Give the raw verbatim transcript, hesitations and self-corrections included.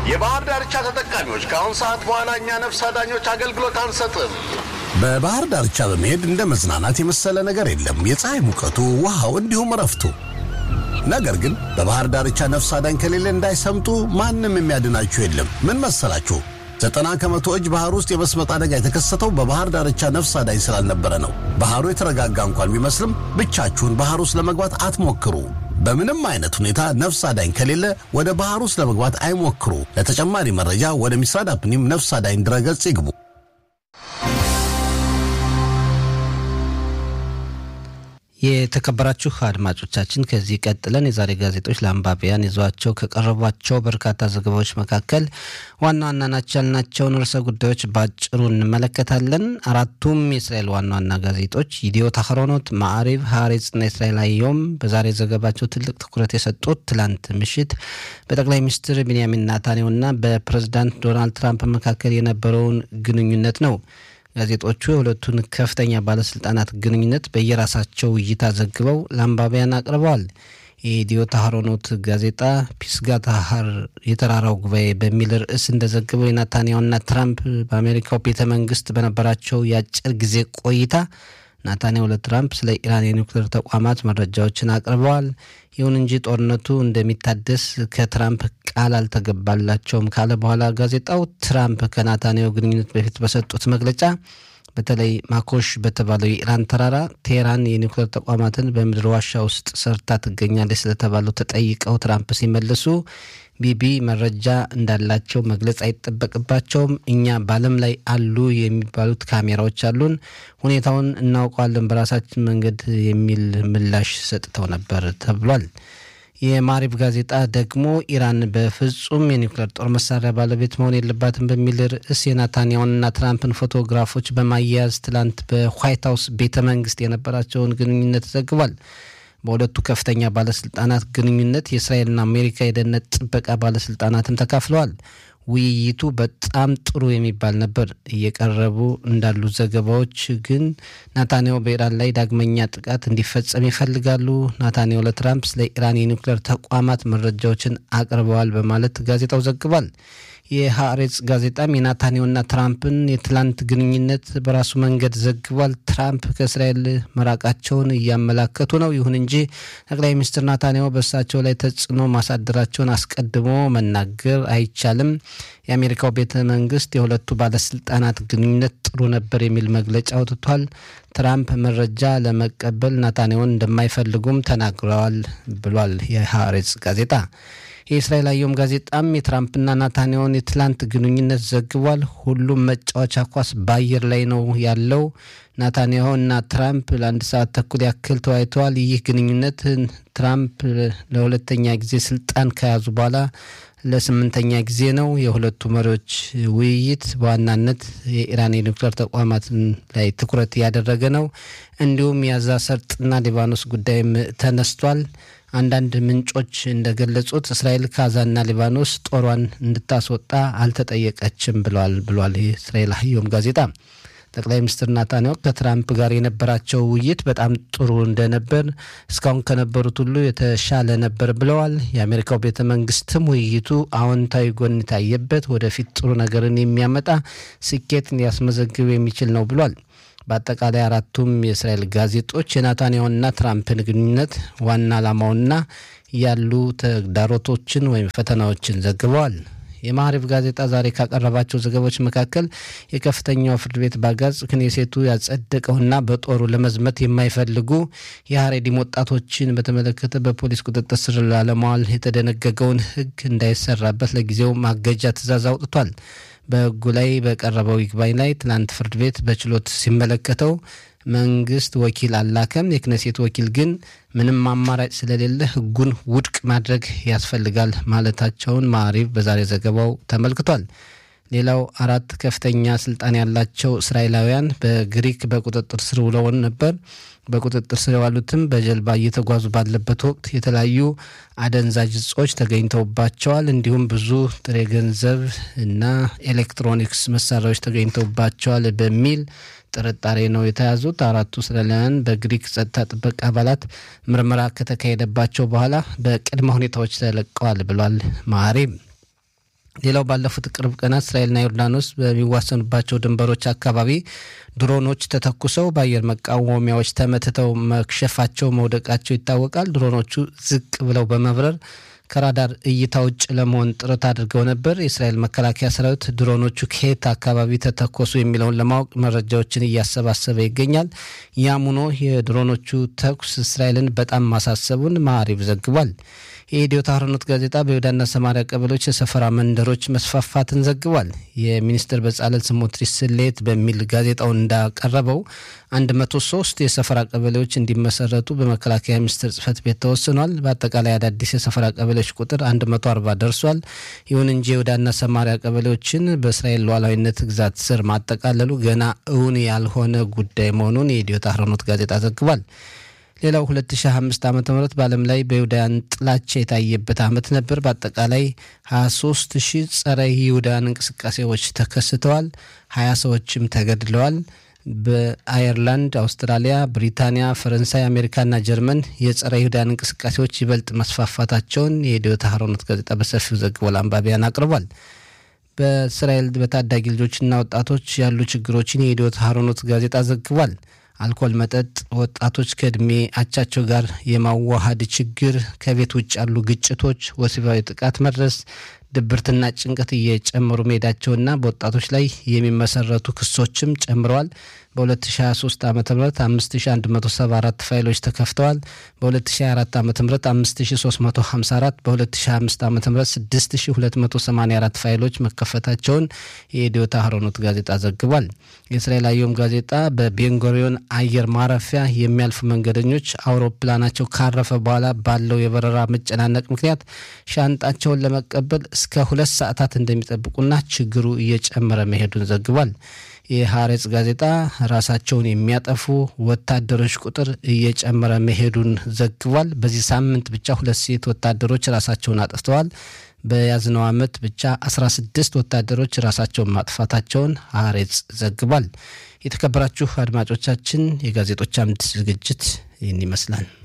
የባህር ዳርቻ ተጠቃሚዎች ከአሁን ሰዓት በኋላ እኛ ነፍስ አዳኞች አገልግሎት አንሰጥም። በባህር ዳርቻ በመሄድ እንደ መዝናናት የመሰለ ነገር የለም። የፀሐይ ሙቀቱ፣ ውሃው እንዲሁም ረፍቱ። ነገር ግን በባህር ዳርቻ ነፍስ አዳኝ ከሌለ እንዳይሰምጡ ማንም የሚያድናችሁ የለም። ምን መሰላችሁ? ዘጠና ከመቶ እጅ ባህር ውስጥ የመስመጥ አደጋ የተከሰተው በባህር ዳርቻ ነፍስ አዳኝ ስላልነበረ ነው። ባህሩ የተረጋጋ እንኳን ቢመስልም ብቻችሁን ባህር ውስጥ ለመግባት አትሞክሩ። በምንም አይነት ሁኔታ ነፍስ አዳኝ ከሌለ ወደ ባህር ውስጥ ለመግባት አይሞክሩ። ለተጨማሪ መረጃ ወደ ሚስራድ አፕኒም ነፍስ አዳኝ ድረገጽ ይግቡ። የተከበራችሁ አድማጮቻችን ከዚህ ቀጥለን የዛሬ ጋዜጦች ለአንባቢያን ይዟቸው ከቀረቧቸው በርካታ ዘገባዎች መካከል ዋና ዋና ናቸው ያልናቸውን ርዕሰ ጉዳዮች ባጭሩ እንመለከታለን። አራቱም የእስራኤል ዋና ዋና ጋዜጦች ይዲኦት አህሮኖት፣ ማዕሪብ፣ ሃሬጽ እና እስራኤል አየም በዛሬ ዘገባቸው ትልቅ ትኩረት የሰጡት ትላንት ምሽት በጠቅላይ ሚኒስትር ቤንያሚን ኔታንያሁና በፕሬዝዳንት ዶናልድ ትራምፕ መካከል የነበረውን ግንኙነት ነው። ጋዜጦቹ የሁለቱን ከፍተኛ ባለስልጣናት ግንኙነት በየራሳቸው እይታ ዘግበው ለአንባቢያን አቅርበዋል። የይዲኦት አህሮኖት ጋዜጣ ፒስጋት አሃር የተራራው ጉባኤ በሚል ርዕስ እንደዘገበው የኔታንያሁና ትራምፕ በአሜሪካው ቤተ መንግስት በነበራቸው የአጭር ጊዜ ቆይታ ኔታንያሁ ለትራምፕ ስለ ኢራን የኒውክሌር ተቋማት መረጃዎችን አቅርበዋል። ይሁን እንጂ ጦርነቱ እንደሚታደስ ከትራምፕ ቃል አልተገባላቸውም ካለ በኋላ ጋዜጣው ትራምፕ ከኔታንያሁ ግንኙነት በፊት በሰጡት መግለጫ በተለይ ማኮሽ በተባለው የኢራን ተራራ ቴህራን የኒውክሌር ተቋማትን በምድር ዋሻ ውስጥ ሰርታ ትገኛለች ስለተባለው ተጠይቀው ትራምፕ ሲመልሱ ቢቢ መረጃ እንዳላቸው መግለጽ አይጠበቅባቸውም፣ እኛ በዓለም ላይ አሉ የሚባሉት ካሜራዎች አሉን፣ ሁኔታውን እናውቀዋለን በራሳችን መንገድ የሚል ምላሽ ሰጥተው ነበር ተብሏል። የማዕሪብ ጋዜጣ ደግሞ ኢራን በፍጹም የኒውክሌር ጦር መሳሪያ ባለቤት መሆን የለባትም በሚል ርዕስ የኔታንያሁንና ትራምፕን ፎቶግራፎች በማያያዝ ትላንት በዋይት ሀውስ ቤተ መንግስት የነበራቸውን ግንኙነት ዘግቧል። በሁለቱ ከፍተኛ ባለስልጣናት ግንኙነት የእስራኤልና አሜሪካ የደህንነት ጥበቃ ባለስልጣናትም ተካፍለዋል። ውይይቱ በጣም ጥሩ የሚባል ነበር። እየቀረቡ እንዳሉ ዘገባዎች ግን ኔታንያሁ በኢራን ላይ ዳግመኛ ጥቃት እንዲፈጸም ይፈልጋሉ። ኔታንያሁ ለትራምፕ ስለ ኢራን የኒውክሌር ተቋማት መረጃዎችን አቅርበዋል በማለት ጋዜጣው ዘግቧል። የሃሬጽ ጋዜጣም የኔታንያሁና ትራምፕን የትላንት ግንኙነት በራሱ መንገድ ዘግቧል። ትራምፕ ከእስራኤል መራቃቸውን እያመላከቱ ነው። ይሁን እንጂ ጠቅላይ ሚኒስትር ኔታንያሁ በእሳቸው ላይ ተጽዕኖ ማሳደራቸውን አስቀድሞ መናገር አይቻልም። የአሜሪካው ቤተ መንግስት የሁለቱ ባለስልጣናት ግንኙነት ጥሩ ነበር የሚል መግለጫ አውጥቷል። ትራምፕ መረጃ ለመቀበል ኔታንያሁን እንደማይፈልጉም ተናግረዋል ብሏል የሃሬጽ ጋዜጣ። የእስራኤል አየም ጋዜጣም የትራምፕና ኔታንያሁን የትላንት ግንኙነት ዘግቧል። ሁሉም መጫወቻ ኳስ በአየር ላይ ነው ያለው። ኔታንያሁና ትራምፕ ለአንድ ሰዓት ተኩል ያክል ተወያይተዋል። ይህ ግንኙነት ትራምፕ ለሁለተኛ ጊዜ ስልጣን ከያዙ በኋላ ለስምንተኛ ጊዜ ነው። የሁለቱ መሪዎች ውይይት በዋናነት የኢራን የኒውክሌር ተቋማት ላይ ትኩረት ያደረገ ነው። እንዲሁም የጋዛ ሰርጥና ሊባኖስ ጉዳይም ተነስቷል። አንዳንድ ምንጮች እንደገለጹት እስራኤል ጋዛና ሊባኖስ ጦሯን እንድታስወጣ አልተጠየቀችም ብለዋል ብሏል የእስራኤል አየም ጋዜጣ። ጠቅላይ ሚኒስትር ኔታንያሁ ከትራምፕ ጋር የነበራቸው ውይይት በጣም ጥሩ እንደነበር፣ እስካሁን ከነበሩት ሁሉ የተሻለ ነበር ብለዋል። የአሜሪካው ቤተ መንግስትም ውይይቱ አዎንታዊ ጎን ታየበት፣ ወደፊት ጥሩ ነገርን የሚያመጣ ስኬትን ሊያስመዘግብ የሚችል ነው ብሏል። በአጠቃላይ አራቱም የእስራኤል ጋዜጦች የኔታንያሁና ትራምፕን ግንኙነት ዋና ዓላማውና ያሉ ተግዳሮቶችን ወይም ፈተናዎችን ዘግበዋል። የማዕሪብ ጋዜጣ ዛሬ ካቀረባቸው ዘገባዎች መካከል የከፍተኛው ፍርድ ቤት ባጋዝ ክኔሴቱ ያጸደቀውና በጦሩ ለመዝመት የማይፈልጉ የሀሬዲም ወጣቶችን በተመለከተ በፖሊስ ቁጥጥር ስር ላለማዋል የተደነገገውን ሕግ እንዳይሰራበት ለጊዜው ማገጃ ትዕዛዝ አውጥቷል። በሕጉ ላይ በቀረበው ይግባኝ ላይ ትላንት ፍርድ ቤት በችሎት ሲመለከተው መንግስት ወኪል አላከም፣ የክኔሴት ወኪል ግን ምንም አማራጭ ስለሌለ ሕጉን ውድቅ ማድረግ ያስፈልጋል ማለታቸውን ማዕሪብ በዛሬ ዘገባው ተመልክቷል። ሌላው አራት ከፍተኛ ስልጣን ያላቸው እስራኤላውያን በግሪክ በቁጥጥር ስር ውለው ነበር። በቁጥጥር ስር የዋሉትም በጀልባ እየተጓዙ ባለበት ወቅት የተለያዩ አደንዛዥ እጾች ተገኝተውባቸዋል። እንዲሁም ብዙ ጥሬ ገንዘብ እና ኤሌክትሮኒክስ መሳሪያዎች ተገኝተውባቸዋል በሚል ጥርጣሬ ነው የተያዙት። አራቱ እስራኤላውያን በግሪክ ጸጥታ ጥበቃ አባላት ምርመራ ከተካሄደባቸው በኋላ በቅድመ ሁኔታዎች ተለቀዋል ብሏል ማዕሪብ። ሌላው ባለፉት ቅርብ ቀናት እስራኤልና ዮርዳኖስ በሚዋሰኑባቸው ድንበሮች አካባቢ ድሮኖች ተተኩሰው በአየር መቃወሚያዎች ተመትተው መክሸፋቸው መውደቃቸው ይታወቃል። ድሮኖቹ ዝቅ ብለው በመብረር ከራዳር እይታ ውጭ ለመሆን ጥረት አድርገው ነበር። የእስራኤል መከላከያ ሰራዊት ድሮኖቹ ከየት አካባቢ ተተኮሱ የሚለውን ለማወቅ መረጃዎችን እያሰባሰበ ይገኛል። ያም ሆኖ የድሮኖቹ ተኩስ እስራኤልን በጣም ማሳሰቡን ማዕሪብ ዘግቧል። የኢዲዮት አህሮኖት ጋዜጣ በይሁዳና ሰማሪያ ቀበሌዎች የሰፈራ መንደሮች መስፋፋትን ዘግቧል። የሚኒስትር በጻለል ስሞትሪች ስሌት በሚል ጋዜጣው እንዳቀረበው አንድ መቶ ሶስት የሰፈራ ቀበሌዎች እንዲመሰረቱ በመከላከያ ሚኒስቴር ጽሕፈት ቤት ተወስኗል። በአጠቃላይ አዳዲስ የሰፈራ ቀበሌዎች ቁጥር አንድ መቶ አርባ ደርሷል። ይሁን እንጂ የይሁዳና ሰማሪያ ቀበሌዎችን በእስራኤል ሉዓላዊነት ግዛት ስር ማጠቃለሉ ገና እውን ያልሆነ ጉዳይ መሆኑን የኢዲዮት አህሮኖት ጋዜጣ ዘግቧል። ሌላው ሁለት ሺህ አምስት ዓመተ ምህረት በዓለም ላይ በይሁዳውያን ጥላቻ የታየበት ዓመት ነበር። በአጠቃላይ ሀያ ሶስት ሺህ ጸረ ይሁዳውያን እንቅስቃሴዎች ተከስተዋል። ሀያ ሰዎችም ተገድለዋል። በአየርላንድ፣ አውስትራሊያ፣ ብሪታንያ፣ ፈረንሳይ፣ አሜሪካና ጀርመን የጸረ ይሁዳውያን እንቅስቃሴዎች ይበልጥ መስፋፋታቸውን የኢዲዮት አህሮኖት ጋዜጣ በሰፊው ዘግቦ ለአንባቢያን አቅርቧል። በእስራኤል በታዳጊ ልጆችና ወጣቶች ያሉ ችግሮችን የኢዲዮት አህሮኖት ጋዜጣ ዘግቧል። አልኮል መጠጥ፣ ወጣቶች ከእድሜ አቻቸው ጋር የማዋሃድ ችግር፣ ከቤት ውጭ ያሉ ግጭቶች፣ ወሲባዊ ጥቃት መድረስ፣ ድብርትና ጭንቀት እየጨመሩ መሄዳቸውና በወጣቶች ላይ የሚመሰረቱ ክሶችም ጨምረዋል። በ2023 ዓመተ ምህረት አምስት ሺህ አንድ መቶ ሰባ አራት ፋይሎች ተከፍተዋል። በ2024 ዓመተ ምህረት አምስት ሺህ ሶስት መቶ ሃምሳ አራት፣ በ2025 ዓመተ ምህረት ስድስት ሺህ ሁለት መቶ ሰማንያ አራት ፋይሎች መከፈታቸውን የኢዲዮት አህሮኖት ጋዜጣ ዘግቧል። የእስራኤል አየም ጋዜጣ በቤንጎሪዮን አየር ማረፊያ የሚያልፉ መንገደኞች አውሮፕላናቸው ካረፈ በኋላ ባለው የበረራ መጨናነቅ ምክንያት ሻንጣቸውን ለመቀበል እስከ ሁለት ሰዓታት እንደሚጠብቁና ችግሩ እየጨመረ መሄዱን ዘግቧል። የሐሬጽ ጋዜጣ ራሳቸውን የሚያጠፉ ወታደሮች ቁጥር እየጨመረ መሄዱን ዘግቧል። በዚህ ሳምንት ብቻ ሁለት ሴት ወታደሮች ራሳቸውን አጥፍተዋል። በያዝነው ዓመት ብቻ አስራ ስድስት ወታደሮች ራሳቸውን ማጥፋታቸውን ሐሬጽ ዘግቧል። የተከበራችሁ አድማጮቻችን የጋዜጦች አምድ ዝግጅት ይህን ይመስላል።